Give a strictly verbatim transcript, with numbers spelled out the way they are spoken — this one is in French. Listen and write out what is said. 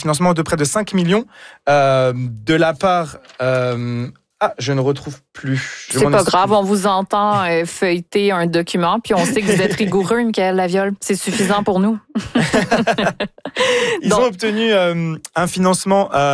financement de près de cinq millions euh, de la part... Euh, ah, je ne retrouve plus. Je C'est pas excuse. grave, on vous entend euh, feuilleter un document, puis on sait que vous êtes rigoureux, Michaël Laviole. C'est suffisant pour nous. Ils Donc, ont obtenu euh, un financement... Euh,